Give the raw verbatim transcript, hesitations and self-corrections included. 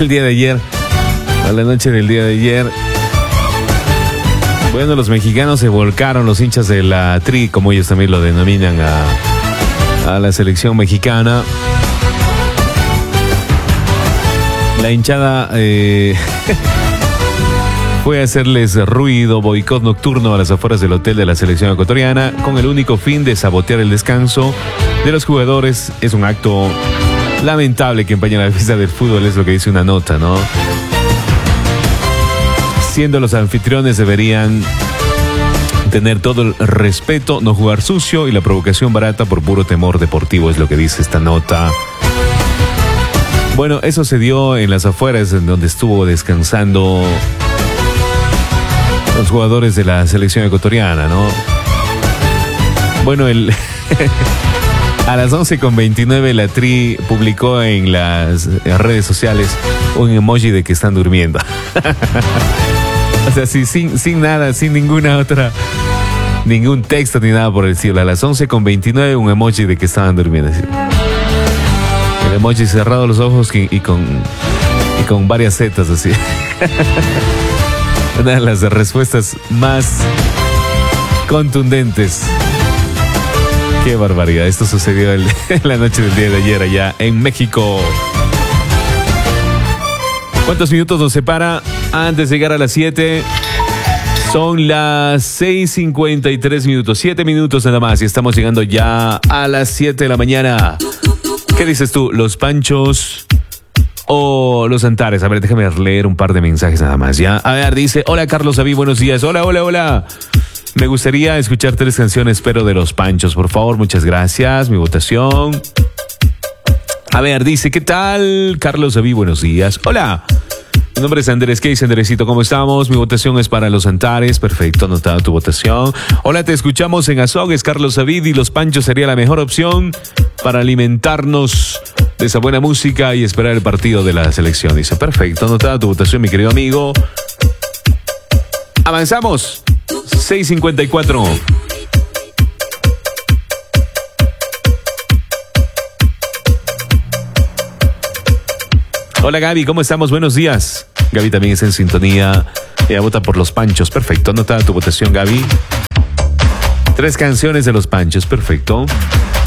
del día de ayer, a la noche del día de ayer, bueno, los mexicanos se volcaron, los hinchas de la Tri, como ellos también lo denominan, a, a la selección mexicana. La hinchada eh, fue a hacerles ruido, boicot nocturno a las afueras del hotel de la selección ecuatoriana con el único fin de sabotear el descanso de los jugadores. Es un acto lamentable que empaña la fiesta del fútbol, es lo que dice una nota, ¿no? Siendo los anfitriones deberían tener todo el respeto, no jugar sucio y la provocación barata por puro temor deportivo, es lo que dice esta nota. Bueno, eso se dio en las afueras, en donde estuvo descansando los jugadores de la selección ecuatoriana, ¿no? Bueno, el a las once con veintinueve la Tri publicó en las redes sociales un emoji de que están durmiendo. O sea, sí, sin, sin nada, sin ninguna otra, ningún texto ni nada por el estilo. A las once con veintinueve un emoji de que estaban durmiendo. Así. El emoji cerrado los ojos y, y, con, y con varias zetas así. Una de las respuestas más contundentes. Qué barbaridad. Esto sucedió el, en la noche del día de ayer allá en México. ¿Cuántos minutos nos separa antes de llegar a las siete? Son las seis cincuenta y tres minutos. siete minutos nada más y estamos llegando ya a las siete de la mañana. ¿Qué dices tú? ¿Los Panchos o los Antares? A ver, déjame leer un par de mensajes nada más, ¿ya? A ver, dice, hola Carlos David, buenos días. Hola, hola, hola. Me gustaría escuchar tres canciones, pero de los Panchos, por favor, muchas gracias. Mi votación. A ver, dice, ¿qué tal? Carlos David, buenos días. Hola. Mi nombre es Andrés. ¿Qué dice Andresito? ¿Cómo estamos? Mi votación es para los Antares. Perfecto, anotada tu votación. Hola, te escuchamos en Azogues, Carlos David, y los Panchos sería la mejor opción para alimentarnos de esa buena música y esperar el partido de la selección. Dice, perfecto, anotada tu votación, mi querido amigo. Avanzamos. seis cincuenta y cuatro. Hola Gaby, ¿cómo estamos? Buenos días. Gaby también es en sintonía. Ella vota por los Panchos. Perfecto, anotada tu votación, Gaby. Tres canciones de los Panchos. Perfecto.